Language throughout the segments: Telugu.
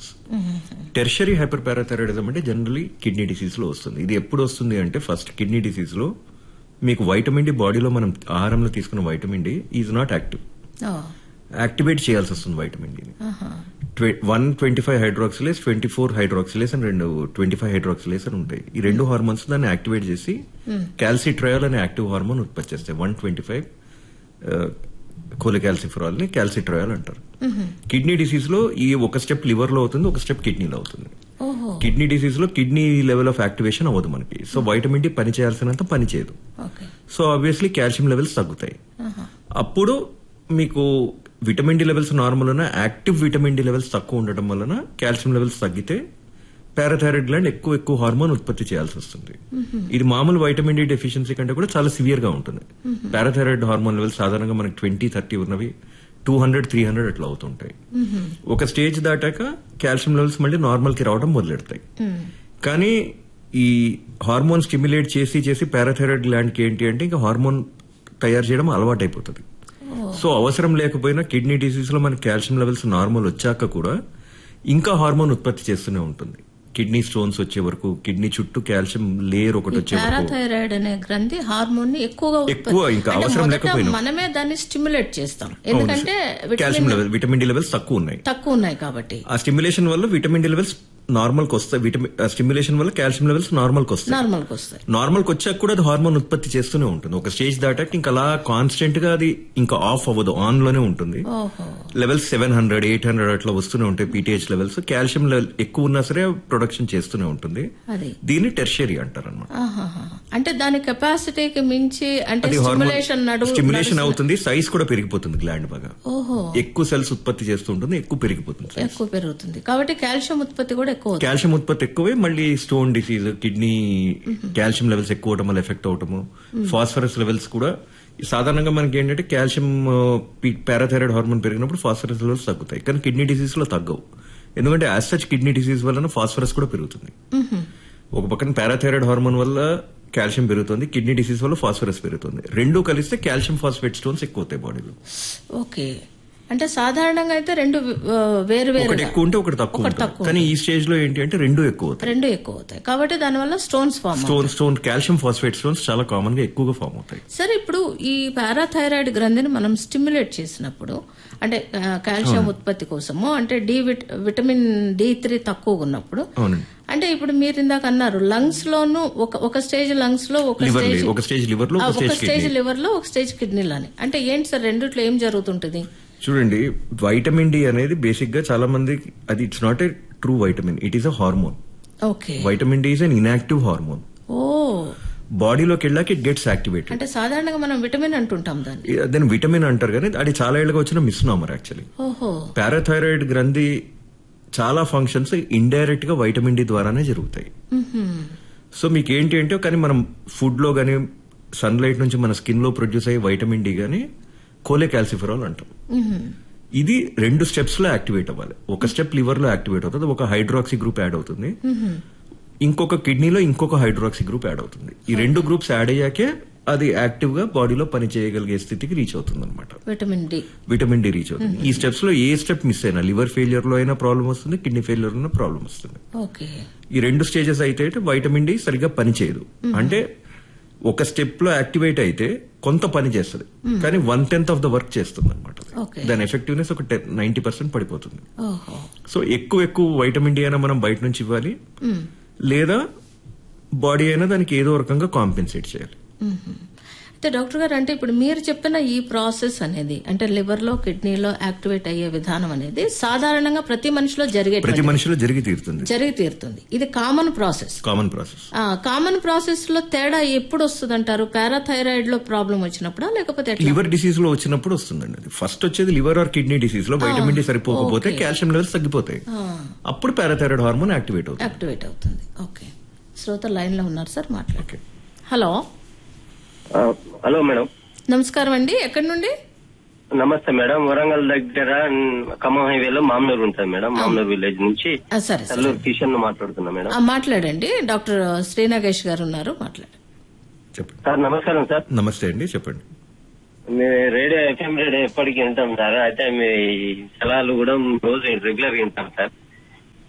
ప్రాసెస్. టెర్షరీ హైపర్ పారాథైరాయిడిజం అంటే జనరలీ కిడ్నీ డిసీజ్ లో వస్తుంది. ఇది ఎప్పుడు వస్తుంది అంటే ఫస్ట్ కిడ్నీ డిసీజ్ లో మీకు వైటమిన్ డి బాడీలో మనం ఆహారంలో తీసుకున్న vitamin D is not active. Activate చేయాల్సి వస్తుంది వైటమిన్ డిని. 125 హైడ్రాక్సిలేస్ 24 హైడ్రాక్సిలేస్ అని 25 హైడ్రాక్సిలేస్ అని ఉంటాయి. ఈ రెండు హార్మోన్స్ దాన్ని యాక్టివేట్ చేసి క్యాల్సిట్రయాల్ అనే యాక్టివ్ హార్మోన్ ఉత్పత్తి చేస్తాయి. 125 కోలికాల్సిఫెరాల్ ని క్యాల్సిట్రయాల్ అంటారు. కిడ్నీ డిసీజ్ లో ఈ ఒక స్టెప్ లివర్ లో అవుతుంది, ఒక స్టెప్ కిడ్నీలో అవుతుంది. కిడ్నీ డిసీజ్ లో కిడ్నీ లెవెల్ ఆఫ్ యాక్టివేషన్ అవ్వదు మనకి. సో వైటమిన్ డి పని చేయాల్సినంత పని చేయదు. సో ఆబ్వియస్లీ కాల్షియం లెవెల్స్ తగ్గుతాయి. అప్పుడు మీకు విటమిన్ డి లెవెల్స్ నార్మల్ ఉన్న యాక్టివ్ విటమిన్ డి లెవెల్స్ తక్కువ ఉండటం వలన కాల్షియం లెవెల్స్ తగ్గితే పారాథైరాయిడ్ గ్లాండ్ ఎక్కువ హార్మోన్ ఉత్పత్తి చేయాల్సి వస్తుంది. ఇది మామూలు వైటమిన్ డి డెఫిషియన్సీ కంటే కూడా చాలా సివియర్ గా ఉంటుంది. పారాథైరాయిడ్ హార్మోన్ లెవెల్స్ సాధారణంగా మనకి 20-30 ఉన్నవి 200-300 అట్లా అవుతుంటాయి. ఒక స్టేజ్ దాటాక కాల్షియం లెవెల్స్ మళ్ళీ నార్మల్ కి రావడం మొదలెడతాయి. కానీ ఈ హార్మోన్ స్టిమ్యులేట్ చేసి పారాథైరాయిడ్ గ్లాండ్ కి ఏంటి అంటే ఇంకా హార్మోన్ తయారు చేయడం అలవాటు అయిపోతుంది. సో అవసరం లేకపోయినా కిడ్నీ డిసీజ్ లో మనకి కాల్షియం లెవెల్స్ నార్మల్ వచ్చాక కూడా ఇంకా హార్మోన్ ఉత్పత్తి చేస్తూనే ఉంటుంది. కిడ్నీ స్టోన్స్ వచ్చే వరకు, కిడ్నీ చుట్టూ కాల్షియం లేయర్ ఒకటి వచ్చే వరకు. పారాథైరాయిడ్ అనే గ్రంథి హార్మోన్ ని ఎక్కువ ఇంకా అవసరం లేకపోయినా మనమే దాన్ని స్టిమ్యులేట్ చేస్తాం. ఎందుకంటే calcium level vitamin D levels తక్కువ ఉన్నాయి కాబట్టి ఆ స్టిమ్యులేషన్ వల్ల విటమిన్ డి లెవెల్స్ నార్మల్ కి వస్తాయి. స్టిమ్యులేషన్ వల్ల కాల్షియం లెవెల్స్ నార్మల్ కి వస్తాయి. నార్మల్ కి వచ్చాక కూడా అది హార్మోన్ ఉత్పత్తి చేస్తూనే ఉంటుంది. ఒక స్టేజ్ దాటాక ఇంకా అలా కాన్స్టెంట్ గా అది ఇంకా ఆఫ్ అవ్వదు, ఆన్ లోనే ఉంటుంది. లెవెల్స్ 700-800 అట్లా వస్తూనే ఉంటాయి పీటీహెచ్ లెవెల్స్. కాల్షియం లెవెల్ ఎక్కువ ఉన్నా సరే ప్రొడక్షన్ చేస్తూనే ఉంటుంది. దీన్ని టెర్షియరీ అంటారు అనమాట. అంటే దాని కెపాసిటీకి మించి అంటే స్టిమ్యులేషన్ అవుతుంది, సైజ్ కూడా పెరిగిపోతుంది గ్లాండ్ బాగా. ఎక్కువ సెల్స్ ఉత్పత్తి చేస్తుంటుంది, ఎక్కువ పెరుగుతుంది కాబట్టి కాల్షియం ఉత్పత్తి కూడా కాల్షియం ఉత్పత్తి ఎక్కువే. మళ్ళీ stone disease, kidney calcium levels ఎక్కువ అవటం వల్ల ఎఫెక్ట్ అవటము, ఫాస్ఫరస్ లెవెల్స్ కూడా సాధారణంగా మనకి ఏంటంటే కాల్షియం పారాథైరాయిడ్ హార్మోన్ పెరిగినప్పుడు ఫాస్ఫరస్ లెవెల్స్ తగ్గుతాయి. కానీ కిడ్నీ డిసీజ్ లో తగ్గవు. ఎందుకంటే యాజ్ సచ్ కిడ్నీ డిసీజ్ వల్ల ఫాస్ఫరస్ కూడా పెరుగుతుంది. ఒక పక్కన పారాథైరాయిడ్ హార్మోన్ వల్ల కాల్షియం పెరుగుతుంది, కిడ్నీ డిసీజ్ వల్ల ఫాస్ఫరస్ పెరుగుతుంది. రెండు కలిస్తే కాల్షియం ఫాస్ఫేట్ స్టోన్స్ ఎక్కువ అవుతాయి బాడీలో. ఓకే, అంటే సాధారణంగా అయితే రెండు వేరు ఒకటి ఎక్కువ ఉంటే ఒకటి తక్కువ ఉంటుంది. కానీ ఈ స్టేజ్ లో ఏంటి అంటే రెండు ఎక్కువ అవుతాయి. కాబట్టి దానివల్ల స్టోన్ కాల్షియం ఫాస్ఫేట్ స్టోన్స్ చాలా కామన్ గా ఎక్కువగా ఫామ్ అవుతాయి. సరే, ఇప్పుడు ఈ పారాథైరాయిడ్ గ్రంథిని మనం స్టిమ్యులేట్ చేసినప్పుడు అంటే కాల్షియం ఉత్పత్తి కోసము అంటే విటమిన్ D3 తక్కువగా ఉన్నప్పుడు, అంటే ఇప్పుడు మీరు ఇందాక అన్నారు లంగ్స్ లోను ఒక స్టేజ్ లంగ్స్ లో, ఒక స్టేజ్ లివర్ లో, ఒక స్టేజ్ కిడ్నీలో అని. అంటే ఏంటి సార్ రెండిట్లో ఏం జరుగుతుంటది? చూడండి, వైటమిన్ డి అనేది బేసిక్ గా చాలా మంది అది it's not a true vitamin, it is a hormone. Vitamin D is an inactive hormone. బాడీలోకి వెళ్ళాక ఇట్ గెట్స్ యాక్టివేటెడ్. అంటే సాధారణంగా మనం విటమిన్ అంటుంటాం దాన్ని విటమిన్ అంటారు, కానీ అది చాలా ఏళ్ళగా వచ్చిన మిస్నామర్ యాక్చువల్లీ. పారాథైరాయిడ్ గ్రంథి చాలా ఫంక్షన్స్ ఇండైరెక్ట్ గా వైటమిన్ డి ద్వారానే జరుగుతాయి. సో మీకు ఏంటి అంటే, కానీ మనం ఫుడ్ లో గానీ సన్లైట్ నుంచి మన స్కిన్ లో ప్రొడ్యూస్ అయ్యే వైటమిన్ డి గానీ కోలికాల్సిఫెరాల్ అంటాం. ఇది 2 స్టెప్స్ లో యాక్టివేట్ అవ్వాలి. ఒక స్టెప్ లివర్ లో యాక్టివేట్ అవుతుంది, ఒక హైడ్రాక్సీ గ్రూప్ యాడ్ అవుతుంది, ఇంకొక కిడ్నీలో ఇంకొక హైడ్రాక్సీ గ్రూప్ యాడ్ అవుతుంది. ఈ 2 గ్రూప్స్ యాడ్ అయ్యాకే అది యాక్టివ్ గా బాడీలో పని చేయగలిగే స్థితికి రీచ్ అవుతుంది అనమాట. విటమిన్ డి రీచ్ అవుతుంది. ఈ స్టెప్స్ లో ఏ స్టెప్ మిస్ అయినా, లివర్ ఫెయిలియర్ లో అయినా ప్రాబ్లం వస్తుంది, కిడ్నీ ఫెయిలియర్ లో ప్రాబ్లం వస్తుంది. ఈ 2 స్టేజెస్ అయితే వైటమిన్ డి సరిగ్గా పని చేయదు. అంటే ఒక స్టెప్ లో యాక్టివేట్ అయితే కొంత పని చేస్తుంది, కానీ 1/10 ఆఫ్ ద వర్క్ చేస్తుంది అనమాట. దాని ఎఫెక్టివ్నెస్ ఒక 90% పడిపోతుంది. సో ఎక్కువ వైటమిన్ డి అయినా మనం బయట నుంచి ఇవ్వాలి, లేదా బాడీ అయినా దానికి ఏదో రకంగా కాంపెన్సేట్ చేయాలి. అయితే డాక్టర్ గారు, అంటే ఇప్పుడు మీరు చెప్పిన ఈ ప్రాసెస్ అనేది అంటే లివర్ లో, కిడ్నీలో యాక్టివేట్ అయ్యే విధానం అనేది సాధారణంగా ప్రతి మనిషిలో జరిగి తీరుతుంది. ఇది కామన్ ప్రాసెస్. కామన్ ప్రాసెస్ లో తేడా ఎప్పుడు వస్తుంది అంటారు? పారాథైరాయిడ్ లో ప్రాబ్లం వచ్చినప్పుడు, లేకపోతే లివర్ డిసీజ్ లో వచ్చినప్పుడు వస్తుందండి. అది ఫస్ట్ వచ్చేది లివర్ ఆర్ కిడ్నీ డిసీజ్ లో వైటమిన్ డి సరిపోకపోతే కాల్షియం లెవెల్స్ తగ్గిపోతాయి. అప్పుడు పారాథైరాయిడ్ హార్మోన్ యాక్టివేట్ అవుతుంది. ఓకే, శ్రోత లైన్ లో ఉన్నారు సార్, మాట్లాడండి. హలో మేడం, నమస్కారం అండి. ఎక్కడి నుండి? నమస్తే మేడం, వరంగల్ దగ్గర ఖమ్మం హైవేలో మామనూరు ఉంటుంది మేడం. మామనూరు విలేజ్ నుంచి తల్లూరు కిషన్ మాట్లాడుతున్నా మేడం. మాట్లాడండి. డాక్టర్ శ్రీనాగేష్ గారు ఉన్నారు, మాట్లాడండి. సార్ నమస్కారం. సార్ నమస్తే అండి, చెప్పండి. మీ రేడియో FM రేడియో ఎప్పటికీ వింటాం సార్. అయితే మీ సలహాలు కూడా రోజు రెగ్యులర్ గా వింటాం సార్.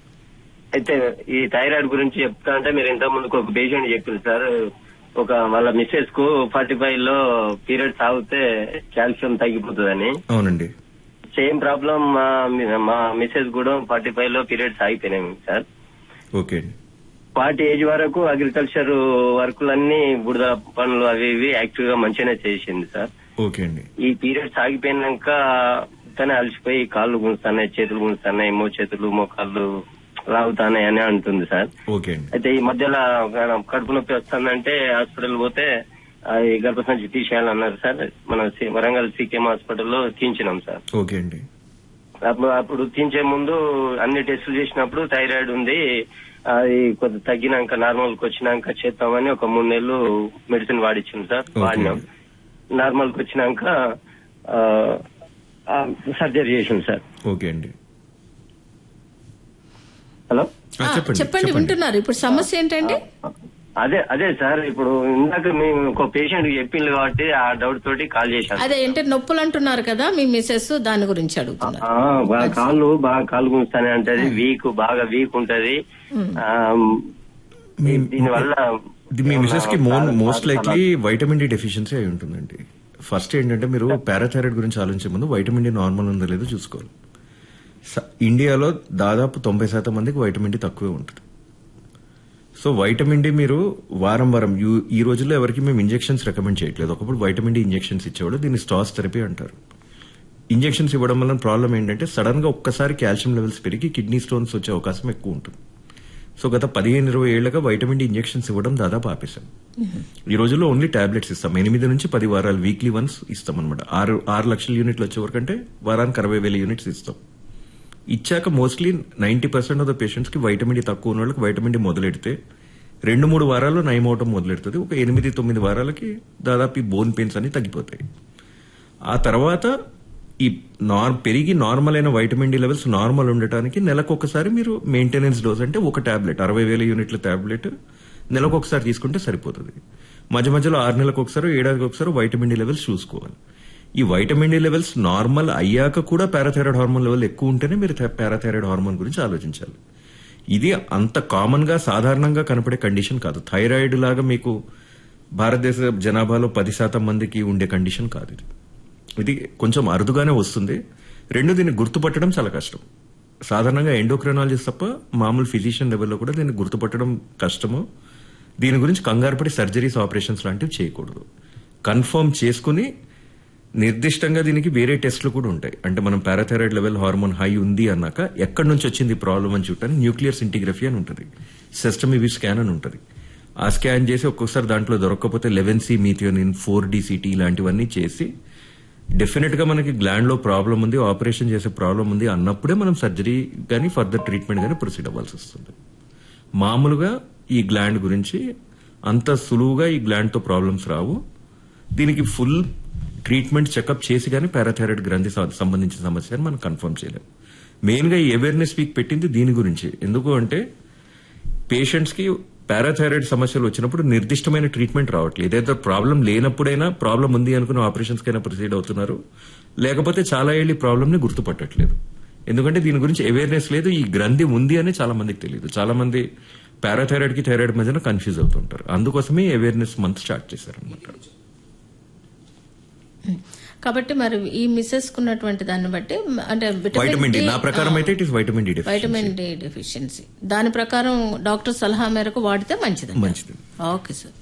అయితే ఈ థైరాయిడ్ గురించి చెప్తా అంటే మీరు ఇంత ముందుకు ఒక పేషెంట్ చెప్పింది సార్, ఒక వాళ్ళ మిస్సెస్ కు 45 లో పీరియడ్స్ ఆగితే కాల్షియం తగ్గిపోతుందని. అవునండి. సేమ్ ప్రాబ్లం మా మిస్సెస్ కూడా 45 లో పీరియడ్స్ ఆగిపోయినాయి సార్. ఓకే అండి. 40 ఏజ్ వరకు అగ్రికల్చర్ వర్కులన్నీ బుడద పనులు అవి ఇవి యాక్టివ్ గా మంచిగానే చేసింది సార్. ఓకే అండి. ఈ పీరియడ్స్ ఆగిపోయినాక తనే అలసిపోయి కాళ్ళు గుంజుతున్నాయి, చేతులు గుంజుతున్నాయి, చేతులు మోకాళ్ళు లాగుతానాయి అని అంటుంది సార్. ఓకే అండి. అయితే ఈ మధ్యలో కడుపు నొప్పి వస్తుందంటే హాస్పిటల్ పోతే అది గర్భసంచి తీసేయాలన్నారు సార్. మన వరంగల్ సీకేఎం హాస్పిటల్లో తీయించినాం సార్. ఓకే అండి. అప్పుడు తీయించే ముందు అన్ని టెస్టులు చేసినప్పుడు థైరాయిడ్ ఉంది, అది కొద్ది తగ్గినాక నార్మల్ కి వచ్చినాక చేద్దామని ఒక 3 నెలలు మెడిసిన్ వాడిచ్చింది సార్. వాడినాం. నార్మల్ కి వచ్చినాక సర్జరీ చేసింది సార్. ఓకే అండి. హలో చెప్పండి, వింటున్నారు. ఇప్పుడు సమస్య ఏంటండి? అదే సార్, ఇప్పుడు ఇందాక మేము ఒక పేషెంట్ చెప్పింది కాబట్టి ఆ డౌట్ తోటి కాల్ చేశాను. అదే ఏంటి నొప్పులు అంటున్నారు కదా మీ మిసెస్, దాని గురించి అడుగుతున్నారు. కాళ్ళు గుంజుతానే అంటది, బాగా వీక్ ఉంటది. దీనివల్ల మీ మిసెస్ కి most likely vitamin D deficiency అయి ఉంటుందండి. ఫస్ట్ ఏంటంటే మీరు పారాథైరాయిడ్ గురించి ఆలోచించే ముందు వైటమిన్ డి నార్మల్ ఉందో లేదో చూసుకోవాలి. ఇండియాలో దాదాపు 90% మందికి వైటమిన్ డి తక్కువే ఉంటుంది. సో వైటమిన్ డి మీరు వారం ఈ రోజుల్లో ఎవరికి మేము ఇంజెక్షన్స్ రికమెండ్ చేయట్లేదు. ఒకప్పుడు వైటమిన్ డి ఇంజెక్షన్స్ ఇచ్చేవాడు, దీన్ని స్టాస్ థెరపీ అంటారు. ఇంజెక్షన్స్ ఇవ్వడం వల్ల ప్రాబ్లం ఏంటంటే సడన్ గా ఒక్కసారి కాల్షియం లెవెల్స్ పెరిగి కిడ్నీ స్టోన్స్ వచ్చే అవకాశం ఎక్కువ ఉంటుంది. సో గత 15-20 ఏళ్లుగా వైటమిన్ డి ఇంజెక్షన్స్ ఇవ్వడం దాదాపు ఆపేశాం. ఈ రోజుల్లో ఓన్లీ టాబ్లెట్స్ ఇస్తాం. 8 నుంచి 10 వారాలు వీక్లీ వన్స్ ఇస్తాం అనమాట. 6 లక్షల యూనిట్లు వచ్చే వరకంటే వారానికి 60,000 యూనిట్స్ ఇస్తాం. ఇచ్చాక మోస్ట్లీ 90% ఆఫ్ ద పేషెంట్స్ కి వైటమిన్ డి తక్కువ ఉన్న వాళ్ళకి వైటమిన్ డి మొదలెడితే 2-3 వారాల్లో నయం అవటం మొదలెడుతుంది. ఒక 8-9 వారాలకి దాదాపు ఈ బోన్ పెయిన్స్ అన్ని తగ్గిపోతాయి. ఆ తర్వాత ఈ పెరిగి నార్మల్ అయిన వైటమిన్ డి లెవెల్స్ నార్మల్ ఉండటానికి నెలకొకసారి మీరు మెయింటెనెన్స్ డోస్ అంటే ఒక టాబ్లెట్ 60,000 యూనిట్ల టాబ్లెట్ నెలకొకసారి తీసుకుంటే సరిపోతుంది. మధ్య మధ్యలో 6 నెలలకు ఒకసారి 7 ఏడాదికి ఒకసారి వైటమిన్ డి లెవెల్స్ చూసుకోవాలి. ఈ వైటమిన్ డి లెవెల్స్ నార్మల్ అయ్యాక కూడా పారాథైరాయిడ్ హార్మోన్ లెవెల్ ఎక్కువ ఉంటేనే మీరు పారాథైరాయిడ్ హార్మోన్ గురించి ఆలోచించాలి. ఇది అంత కామన్ గా సాధారణంగా కనపడే కండిషన్ కాదు. థైరాయిడ్ లాగా మీకు భారతదేశ జనాభాలో 10% మందికి ఉండే కండిషన్ కాదు. ఇది కొంచెం అరుదుగానే వస్తుంది. దీన్ని గుర్తుపట్టడం చాలా కష్టం. సాధారణంగా ఎండోక్రైనాలజిస్ట్ తప్ప మామూలు ఫిజిషియన్ లెవెల్లో కూడా దీన్ని గుర్తుపట్టడం కష్టము. దీని గురించి కంగారుపడి సర్జరీస్, ఆపరేషన్స్ లాంటివి చేయకూడదు. కన్ఫర్మ్ చేసుకుని నిర్దిష్టంగా దీనికి వేరే టెస్టులు కూడా ఉంటాయి. అంటే మనం పారాథైరాయిడ్ లెవెల్ హార్మోన్ హై ఉంది అన్నాక ఎక్కడి నుంచి వచ్చింది ప్రాబ్లం అని చూడటానికి న్యూక్లియర్ సింటిగ్రఫీ అని ఉంటుంది, సెస్టమీ స్కాన్ అని ఉంటుంది. ఆ స్కాన్ చేసి ఒక్కొక్కసారి దాంట్లో దొరకకపోతే 11C మీథియోనిన్, 4DCT ఇలాంటివన్నీ చేసి డెఫినెట్ గా మనకి గ్లాండ్ లో ప్రాబ్లం ఉంది, ఆపరేషన్ చేసే ప్రాబ్లం ఉంది అన్నప్పుడే మనం సర్జరీ గానీ ఫర్దర్ ట్రీట్మెంట్ గానీ ప్రొసీడ్ అవ్వాల్సి వస్తుంది. మామూలుగా ఈ గ్లాండ్ గురించి అంత సులువుగా ఈ గ్లాండ్ తో ప్రాబ్లమ్స్ రావు. దీనికి ఫుల్ ట్రీట్మెంట్ చెకప్ చేసి గానీ పారాథైరాయిడ్ గ్రంథి సంబంధించిన సమస్య మనం కన్ఫర్మ్ చేయలేము. మెయిన్ గా ఈ అవేర్నెస్ వీక్ పెట్టింది దీని గురించి. ఎందుకు అంటే పేషెంట్స్ కి పారాథైరాయిడ్ సమస్యలు వచ్చినప్పుడు నిర్దిష్టమైన ట్రీట్మెంట్ రావట్లేదు. ఏదైతే ప్రాబ్లం లేనప్పుడైనా ప్రాబ్లం ఉంది అనుకుని ఆపరేషన్స్ కైనా ప్రొసీడ్ అవుతున్నారు, లేకపోతే చాలా ఏళ్ళు ఈ ప్రాబ్లమ్ ని గుర్తుపట్టట్లేదు. ఎందుకంటే దీని గురించి అవేర్నెస్ లేదు. ఈ గ్రంథి ఉంది అని చాలా మందికి తెలియదు. చాలా మంది పారాథైరాయిడ్ కి థైరాయిడ్ మధ్యన కన్ఫ్యూజ్ అవుతుంటారు. అందుకోసమే అవేర్నెస్ మంత్ స్టార్ట్ చేశారనమాట. కాబట్టి మరి ఈ మిసెస్ కున్నటువంటి దాన్ని బట్టి అంటే వైటమిన్ డి నా ప్రకారం అయితే it is vitamin D deficiency, దాని ప్రకారం డాక్టర్ సలహా మేరకు వాడితే మంచిది. Okay sir.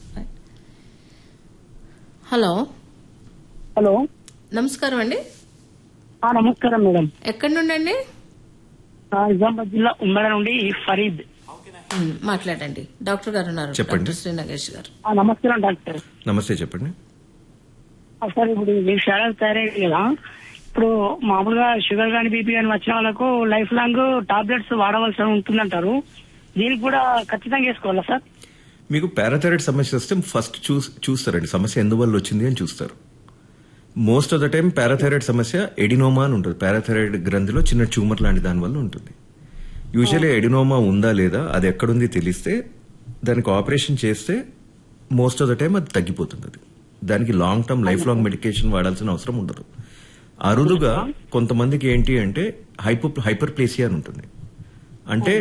హలో నమస్కారం అండి. నమస్కారం మేడం. ఎక్కడి నుండి అండి? నిజామాబాద్ జిల్లా ఉమ్మడి నుండి ఫరీద్. మాట్లాడండి, డాక్టర్ గారు ఉన్నారు. చెప్పండి. శ్రీ నగేష్ గారు. నమస్కారం డాక్టర్. నమస్తే, చెప్పండి. సార్ ఇప్పుడు మీకు షుగర్ థైరాయిడ్ కదా, ఇప్పుడు మామూలుగా షుగర్ కానీ బీపీ కానీ వచ్చిన వాళ్ళకు లైఫ్ లాంగ్ టాబ్లెట్స్ వాడవలసి ఉంటుందంటారు. దీనికి కూడా ఖచ్చితంగా వేసుకోవాలా సార్? మీకు పారాథైరాయిడ్ సమస్య వస్తే ఫస్ట్ చూస్తారండి సమస్య ఎందువల్ల వచ్చింది అని చూస్తారు. Most of the time parathyroid సమస్య ఎడినోమా అని ఉంటుంది. పారాథైరాయిడ్ గ్రంథిలో చిన్న ట్యూమర్ లాంటి దాని వల్ల ఉంటుంది. యూజువల్లీ ఎడినోమా ఉందా లేదా అది ఎక్కడుంది తెలిస్తే దానికి ఆపరేషన్ చేస్తే మోస్ట్ ఆఫ్ ద టైం అది తగ్గిపోతుంది. అది దానికి long term life long medication వాడాల్సిన అవసరం ఉండదు. అరుదుగా కొంతమందికి ఏంటి అంటే హైపర్ప్లేసియా అని ఉంటుంది. అంటే